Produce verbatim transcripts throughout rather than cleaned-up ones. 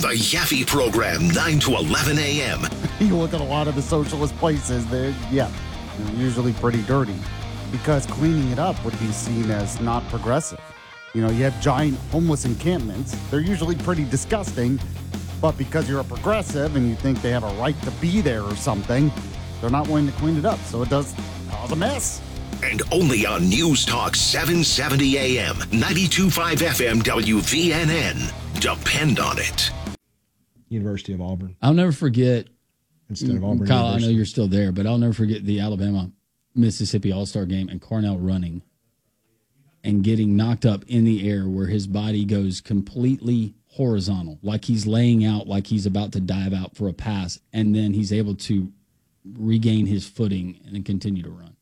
The Yaffe Program, nine to eleven a.m. You look at a lot of the socialist places, they're, yeah, they're usually pretty dirty because cleaning it up would be seen as not progressive. You know, you have giant homeless encampments. They're usually pretty disgusting, but because you're a progressive and you think they have a right to be there or something, they're not willing to clean it up. So it does cause a mess. And only on News Talk seven seventy a.m., ninety-two point five F M W V N N. Depend on it. University of Auburn. I'll never forget. Instead of Auburn Kyle, University. I know you're still there, but I'll never forget the Alabama-Mississippi All-Star game and Cornell running and getting knocked up in the air where his body goes completely horizontal, like he's laying out, like he's about to dive out for a pass, and then he's able to regain his footing and then continue to run.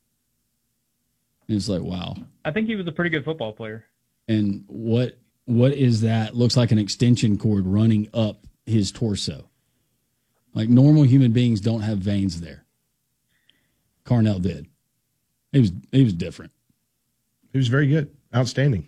And it's like, wow. I think he was a pretty good football player. And what what is that? Looks like an extension cord running up his torso. Like normal human beings don't have veins there. Cornell did. He was he was different. He was very good. Outstanding.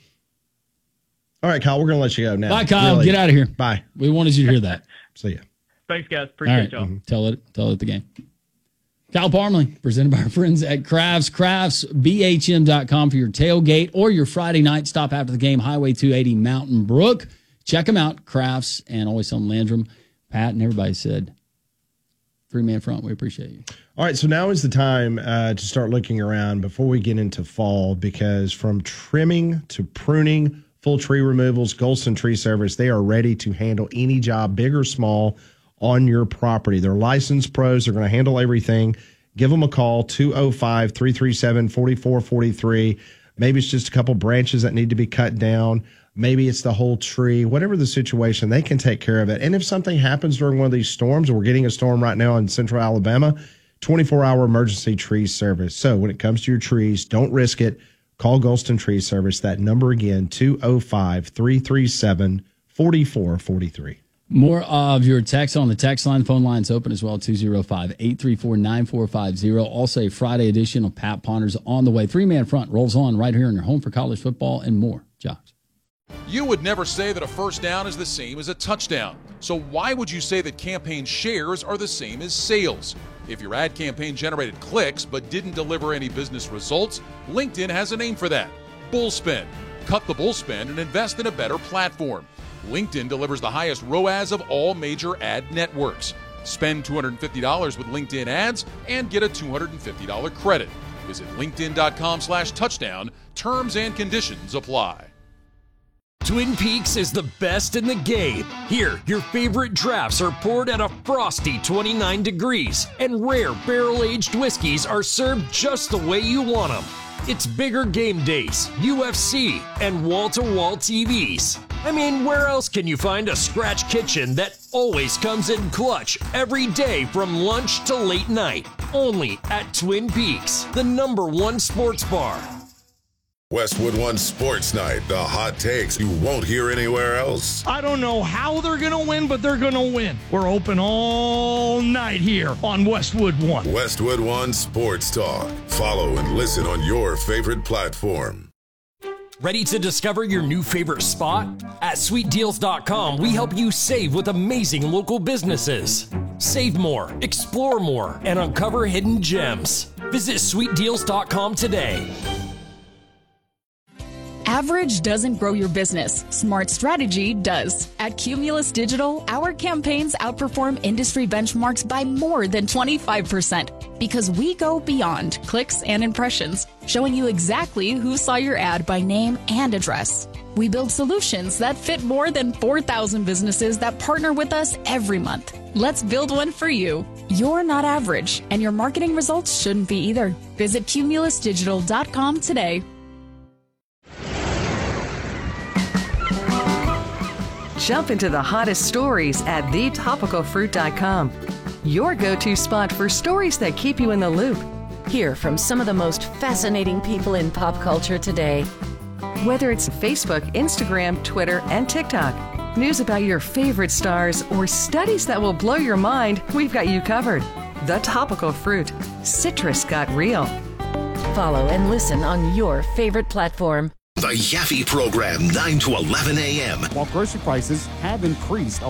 All right, Kyle, we're going to let you go now. Bye, Kyle. Really. Get out of here. Bye. We wanted you to hear that. See ya. Thanks, guys. All Appreciate right. y'all. Mm-hmm. Tell it, tell it at the game. Kyle Parmley, presented by our friends at Crafts. Crafts, B H M dot com for your tailgate or your Friday night stop after the game, Highway two eighty, Mountain Brook. Check them out, Crafts, and always on Landrum. Pat and everybody said, three-man front, we appreciate you. All right, so now is the time uh, to start looking around before we get into fall, because from trimming to pruning, full tree removals, Golston Tree Service, they are ready to handle any job, big or small, on your property. They're licensed pros. They're going to handle everything. Give them a call, two oh five, three three seven, four four four three. Maybe it's just a couple branches that need to be cut down. Maybe it's the whole tree. Whatever the situation, they can take care of it. And if something happens during one of these storms, and we're getting a storm right now in central Alabama, twenty-four hour emergency tree service. So when it comes to your trees, don't risk it. Call Golston Tree Service. That number again, two oh five, three three seven, four four four three. More of your text on the text line. Phone line's open as well, two oh five, eight three four, nine four five oh. Also a Friday edition of Pat Ponders on the way. Three-man front rolls on right here in your home for college football and more. Jocks. You would never say that a first down is the same as a touchdown. So why would you say that campaign shares are the same as sales? If your ad campaign generated clicks but didn't deliver any business results, LinkedIn has a name for that. Bullspend. Cut the bullspend and invest in a better platform. LinkedIn delivers the highest R O A S of all major ad networks. Spend two hundred fifty dollars with LinkedIn ads and get a two hundred fifty dollars credit. Visit linkedin.com slash touchdown. Terms and conditions apply. Twin Peaks is the best in the game. Here, your favorite drafts are poured at a frosty twenty-nine degrees, and rare barrel-aged whiskeys are served just the way you want them. It's bigger game days, U F C, and wall-to-wall T Vs. I mean, where else can you find a scratch kitchen that always comes in clutch every day from lunch to late night? Only at Twin Peaks, the number one sports bar. Westwood One Sports Night, the hot takes you won't hear anywhere else. I don't know how they're going to win, but they're going to win. We're open all night here on Westwood One. Westwood One Sports Talk. Follow and listen on your favorite platform. Ready to discover your new favorite spot? At sweet deals dot com, we help you save with amazing local businesses. Save more, explore more, and uncover hidden gems. Visit sweet deals dot com today. Average doesn't grow your business. Smart strategy does. At Cumulus Digital, our campaigns outperform industry benchmarks by more than twenty-five percent because we go beyond clicks and impressions, showing you exactly who saw your ad by name and address. We build solutions that fit more than four thousand businesses that partner with us every month. Let's build one for you. You're not average, and your marketing results shouldn't be either. Visit cumulus digital dot com today. Jump into the hottest stories at the topical fruit dot com. Your go-to spot for stories that keep you in the loop. Hear from some of the most fascinating people in pop culture today. Whether it's Facebook, Instagram, Twitter, and TikTok, news about your favorite stars, or studies that will blow your mind, we've got you covered. The Topical Fruit. Citrus got real. Follow and listen on your favorite platform. The Yaffe Program, nine to eleven a.m. While grocery prices have increased